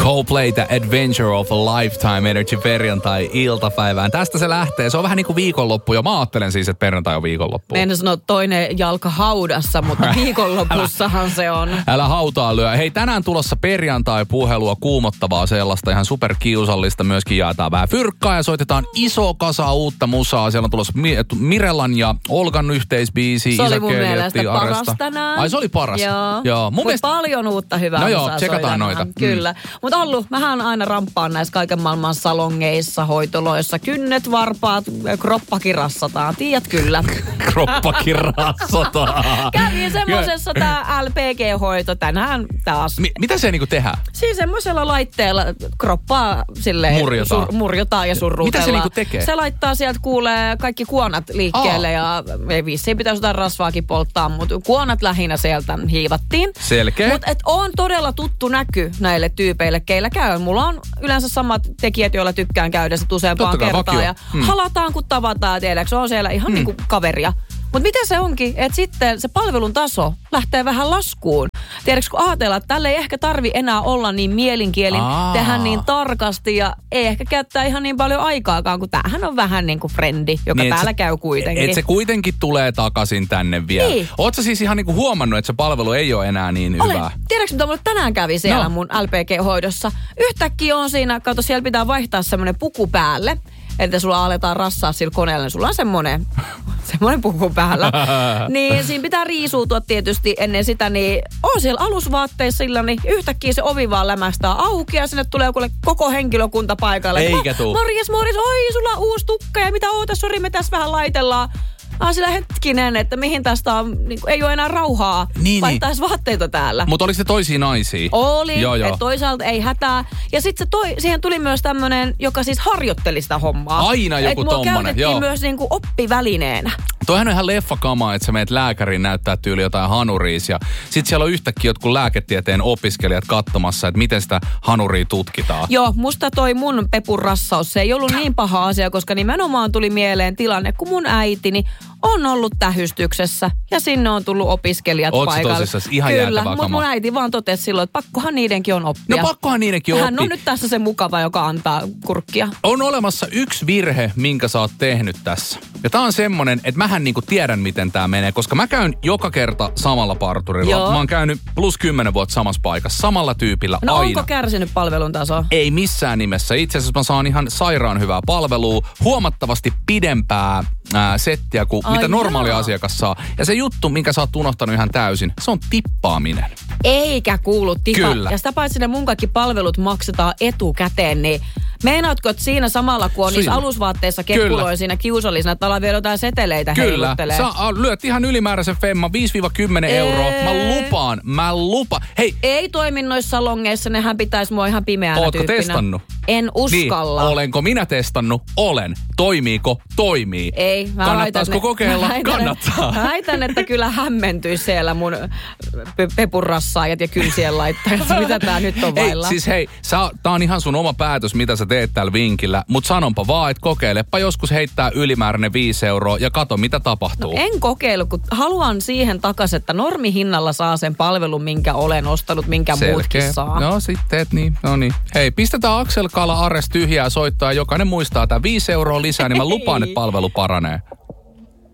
Coldplay, The Adventure of a Lifetime, Energy perjantai-iltapäivään. Tästä se lähtee. Se on vähän niin kuin viikonloppu jo. Mä ajattelen siis, että perjantai on viikonloppu. En sano toinen jalka haudassa, mutta viikonlopussahan se on. Älä hautaa lyö. Hei, tänään tulossa perjantai-puhelua, kuumottavaa sellaista, ihan superkiusallista. Myöskin jaetaan vähän fyrkkaa ja soitetaan iso kasa uutta musaa. Siellä on tulossa Mirellan ja Olgan yhteisbiisi. Se oli mun mielestä paras tänään. Ai, se oli paras? Joo. Mun mielestä paljon uutta hyvää musaa. No joo, tsekataan noita. Kyllä. Mutta Ollu, mähän aina ramppaan näissä kaiken maailman salongeissa, hoitoloissa. Kynnet, varpaat, kroppakin rassataan. Tiedät kyllä. Kroppakin rassataan. Kävin semmosessa tää LPG-hoito tänään taas. Mitä se niinku tehdään? Siis semmoisella laitteella kroppaa silleen murjotaan ja surruutellaan. Mitä se niinku tekee? Se laittaa sieltä kuulee kaikki kuonat liikkeelle ja vissiin pitäisi jotain rasvaakin polttaa, mutta kuonat lähinnä sieltä hiivattiin. Selkeä. Mutta on todella tuttu näky näille tyypeille, keillä käy. Mulla on yleensä samat tekijät, joilla tykkään käydä sit useampaan kertaan. Ja halataan kun tavataan, tiedätkö, se on siellä ihan niinku kaveria. Mutta miten se onkin, että sitten se palvelun taso lähtee vähän laskuun. Tiedätkö, kun ajatellaan, että tälle ei ehkä tarvi enää olla niin mielinkielin, tehdä niin tarkasti ja ei ehkä käyttää ihan niin paljon aikaakaan, kun tämähän on vähän niin kuin frendi, joka niin, täällä käy kuitenkin. Että se kuitenkin tulee takaisin tänne vielä. Niin. Ootko sä siis ihan niin kuin huomannut, että se palvelu ei ole enää niin hyvä? Tiedätkö, mitä mulle tänään kävi siellä mun LPG-hoidossa? Yhtäkkiä on siinä, kato, siellä pitää vaihtaa semmoinen puku päälle. Että sulla aletaan rassaa sillä koneella, niin sulla on semmoinen puku päällä. Niin siinä pitää riisuutua tietysti ennen sitä, niin on siellä alusvaatteissa sillä, niin yhtäkkiä se ovi vaan lämästää auki ja sinne tulee koko henkilökunta paikalle. Eikä tuu. Morjes, oi sulla on uusi tukka ja mitä oota, sori me tässä vähän laitellaan. Sillä hetkinen, että mihin tästä on, niin ei ole enää rauhaa. Vaihtaisi vaatteita täällä. Mutta oliko se toisia naisia? Oli, että toisaalta ei hätää. Ja sitten siihen tuli myös tämmöinen, joka siis harjoitteli sitä hommaa. Aina joku tommonen, joo. Että käytettiin myös niinku oppivälineenä. Toihan on ihan leffakamaa, että sä meet lääkäriin näyttää tyyli jotain hanuriis. Ja sit siellä on yhtäkkiä jotkut lääketieteen opiskelijat katsomassa, että miten sitä hanuria tutkitaan. Joo, musta toi mun pepun rassaus, se ei ollut niin paha asia, koska nimenomaan tuli mieleen tilanne, kun mun äitini on ollut tähystyksessä ja sinne on tullut opiskelijat paikalle. Ootko tosissaan ihan jäätävää kamaa? Kyllä, mutta mun äiti vaan totesi silloin, että pakkohan niidenkin on oppia. No pakkohan niidenkin oppia. Hän on nyt tässä se mukava, joka antaa kurkkia. On olemassa yksi virhe, minkä sä oot tehnyt tässä. Ja tää on semmonen, että mähän niinku tiedän, miten tää menee, koska mä käyn joka kerta samalla parturilla. Joo. Mä oon käynyt plus 10 vuotta samassa paikassa, samalla tyypillä aina. Onko kärsinyt palvelun tasoa? Ei missään nimessä. Itse asiassa mä saan ihan sairaan hyvää palvelua, huomattavasti pidempää settiä kuin mitä normaali asiakas saa. Ja se juttu, minkä sä oot unohtanut ihan täysin, se on tippaaminen. Eikä kuulu Kyllä. Ja sitä paitsi ne mun kaikki palvelut maksetaan etukäteen, niin meinaatko, että siinä samalla kun on niissä alusvaatteissa keppuloi siinä kiusallisena, että ollaan vielä jotain seteleitä heiluttelee? Kyllä, sä lyöt ihan ylimääräisen femman, 5-10 euroa. Mä lupaan. Hei. Ei toimi noissa salongeissa, nehän pitäisi mua ihan pimeänä Ootko tyyppinä. testannut? En uskalla. Niin, olenko minä testannut? Olen. Toimiiko? Toimii. Ei. Kannattaisiko kokeilla? Kannattaa. Mä väitän, että kyllä hämmentyisi siellä mun pepurassaajat ja kylsien laittajat. Mitä tää nyt on vailla? Hei, tää on ihan sun oma päätös, mitä sä teet täällä vinkillä. Mut sanonpa vaan, että kokeilepa joskus heittää ylimääräinen 5 euroa ja kato, mitä tapahtuu. No en kokeilu, kun haluan siihen takaisin, että normihinnalla saa sen palvelun, minkä olen ostanut, minkä muutkin saa. No sit teet niin. No niin. Hei, pistetään Axel Kala Ares tyhjää soittaa. Jokainen muistaa, että 5 euroa lisää, niin mä lupaan, että palvelu paranee.